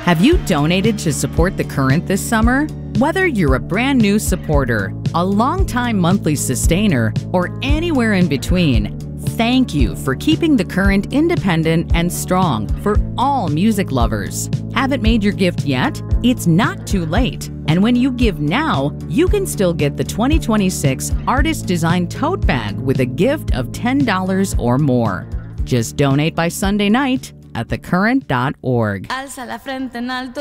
Have you donated to support The Current this summer? Whether you're a brand new supporter, a longtime monthly sustainer, or anywhere in between, thank you for keeping The Current independent and strong for all music lovers. Haven't made your gift yet? It's not too late. And when you give now, you can still get the 2026 Artist Design Tote Bag with a gift of $10 or more. Just donate by Sunday night at thecurrent.org. Alza la frente en alto.